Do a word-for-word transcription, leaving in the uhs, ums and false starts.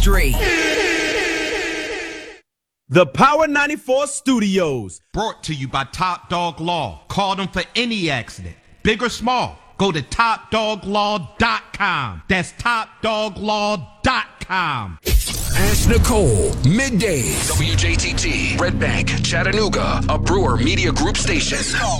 Dre. The Power ninety-four Studios. Brought to you by Top Dog Law. Call them for any accident, big or small. Go to top dog law dot com. That's top dog law dot com. Ask Nicole, middays. W J T T, Red Bank, Chattanooga, a Brewer Media Group station.